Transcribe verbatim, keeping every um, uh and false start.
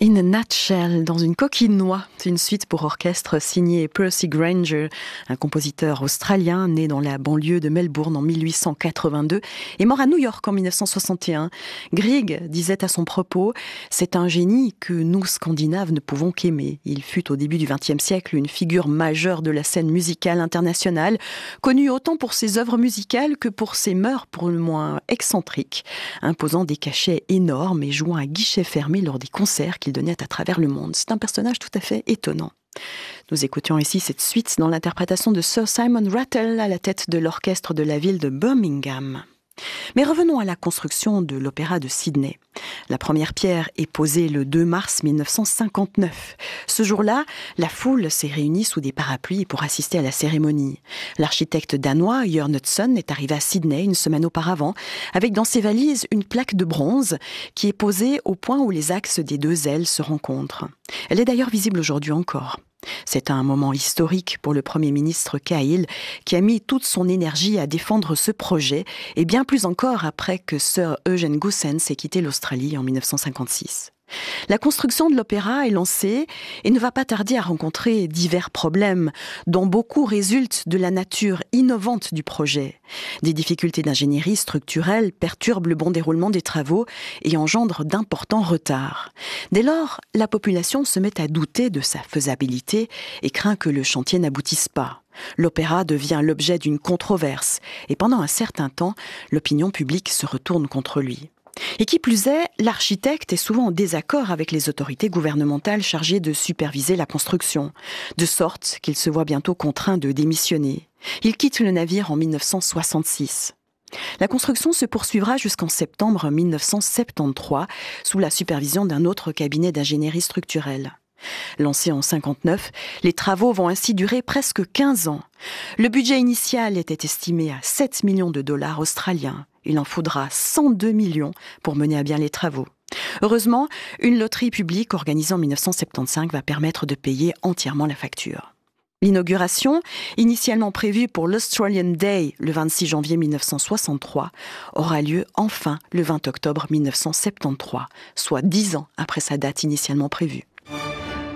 In a Nutshell, dans une coquille de noix, c'est une suite pour orchestre signée Percy Grainger, un compositeur australien né dans la banlieue de Melbourne en mille huit cent quatre-vingt-deux et mort à New York en mille neuf cent soixante et un. Grieg disait à son propos « C'est un génie que nous, Scandinaves, ne pouvons qu'aimer. Il fut au début du vingtième siècle une figure majeure de la scène musicale internationale, connu autant pour ses œuvres musicales que pour ses mœurs pour le moins excentriques, imposant des cachets énormes et jouant à guichet fermé lors des concerts qu'il donnait à travers le monde. C'est un personnage tout à fait étonnant. Nous écoutions ici cette suite dans l'interprétation de Sir Simon Rattle à la tête de l'orchestre de la ville de Birmingham. Mais revenons à la construction de l'Opéra de Sydney. La première pierre est posée le deux mars mille neuf cent cinquante-neuf. Ce jour-là, la foule s'est réunie sous des parapluies pour assister à la cérémonie. L'architecte danois Jørn Utzon est arrivé à Sydney une semaine auparavant, avec dans ses valises une plaque de bronze qui est posée au point où les axes des deux ailes se rencontrent. Elle est d'ailleurs visible aujourd'hui encore. C'est un moment historique pour le Premier ministre Cahill, qui a mis toute son énergie à défendre ce projet, et bien plus encore après que Sir Eugene Goossens ait quitté l'Australie en mille neuf cent cinquante-six. La construction de l'opéra est lancée et ne va pas tarder à rencontrer divers problèmes, dont beaucoup résultent de la nature innovante du projet. Des difficultés d'ingénierie structurelle perturbent le bon déroulement des travaux et engendrent d'importants retards. Dès lors, la population se met à douter de sa faisabilité et craint que le chantier n'aboutisse pas. L'opéra devient l'objet d'une controverse et pendant un certain temps, l'opinion publique se retourne contre lui. Et qui plus est, l'architecte est souvent en désaccord avec les autorités gouvernementales chargées de superviser la construction, de sorte qu'il se voit bientôt contraint de démissionner. Il quitte le navire en mille neuf cent soixante-six. La construction se poursuivra jusqu'en septembre mille neuf cent soixante-treize sous la supervision d'un autre cabinet d'ingénierie structurelle. Lancés en cinquante-neuf, les travaux vont ainsi durer presque quinze ans. Le budget initial était estimé à sept millions de dollars australiens. Il en faudra cent deux millions pour mener à bien les travaux. Heureusement, une loterie publique organisée en mille neuf cent soixante-quinze va permettre de payer entièrement la facture. L'inauguration, initialement prévue pour l'Australian Day le vingt-six janvier mille neuf cent soixante-treize, aura lieu enfin le vingt octobre mille neuf cent soixante-treize, soit dix ans après sa date initialement prévue.